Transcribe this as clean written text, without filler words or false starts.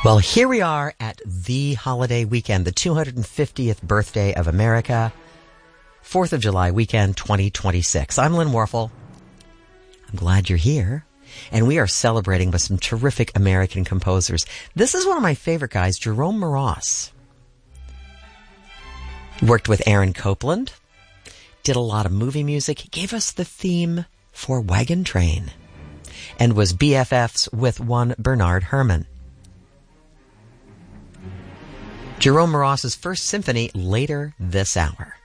Well, here we are at the holiday weekend, the 250th birthday of America, 4th of July weekend 2026. I'm Lynn Warfel. I'm glad you're here. And we are celebrating with some terrific American composers. This is one of my favorite guys, Jerome Moross. Worked with Aaron Copland, did a lot of movie music. He gave us the theme for Wagon Train and was BFFs with one Bernard Herrmann. Jerome Moross's First Symphony later this hour.